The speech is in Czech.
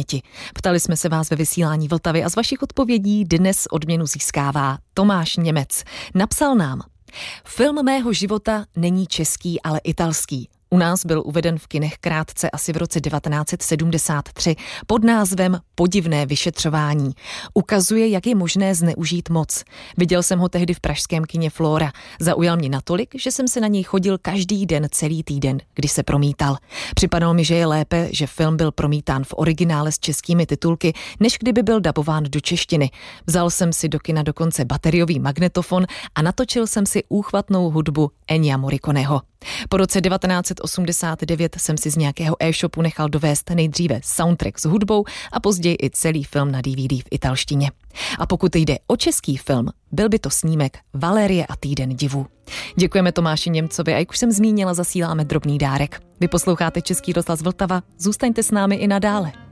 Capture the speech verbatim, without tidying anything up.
paměti. Ptali jsme se vás ve vysílání Vltavy a z vašich odpovědí dnes odměnu získává Tomáš Němec. Napsal nám: Film mého života není český, ale italský. U nás byl uveden v kinech krátce asi v roce devatenáct set sedmdesát tři pod názvem Podivné vyšetřování. Ukazuje, jak je možné zneužít moc. Viděl jsem ho tehdy v pražském kině Flora. Zaujal mě natolik, že jsem se na něj chodil každý den celý týden, kdy se promítal. Připadalo mi, že je lépe, že film byl promítán v originále s českými titulky, než kdyby byl dabován do češtiny. Vzal jsem si do kina dokonce bateriový magnetofon a natočil jsem si úchvatnou hudbu Ennia Morriconeho. Po roce devatenáct set osmdesát devět jsem si z nějakého e-shopu nechal dovést nejdříve soundtrack s hudbou a později i celý film na D V D v italštině. A pokud jde o český film, byl by to snímek Valérie a týden divů. Děkujeme Tomáši Němcovi a jak už jsem zmínila, zasíláme drobný dárek. Vy posloucháte Český rozhlas Vltava, zůstaňte s námi i nadále.